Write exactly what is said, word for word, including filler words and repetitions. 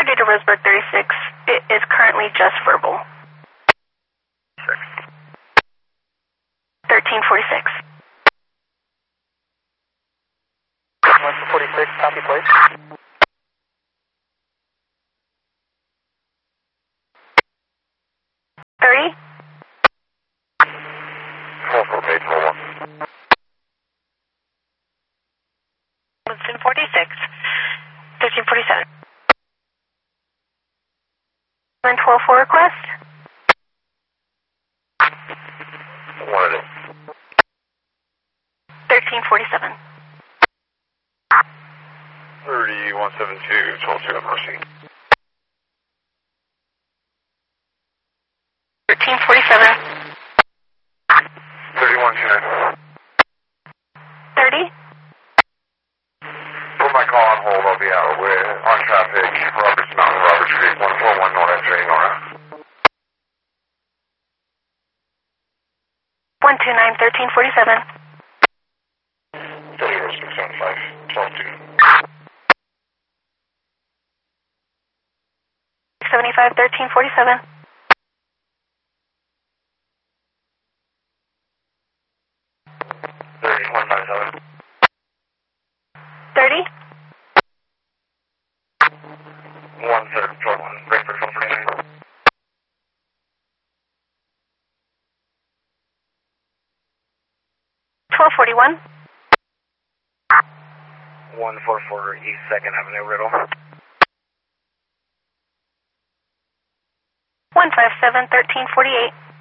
data Roseburg thirty-six. It is currently just verbal. Six. thirteen forty-six. one forty-six, copy, please. thirty. four four eight four one. Winston forty-six. thirteen forty-seven. one twelve four request. One of it. thirteen forty-seven. thirty, one seven two, twelve two, Mercy. thirteen forty-seven. thirty-one ten. thirty. Put my call on hold, I'll be out. We're on traffic, Roberts Mountain, Roberts Creek, one four one North X-ray, Nora. one two nine, thirteen forty-seven. thirty, six seven five, twelve two. seventy-five, thirteen forty-seven. thirty, one five seven. thirty. one seven four one, break for twelve forty-nine. twelve forty-one. one four four East second Avenue, Riddle. one five seven, thirteen forty-eight.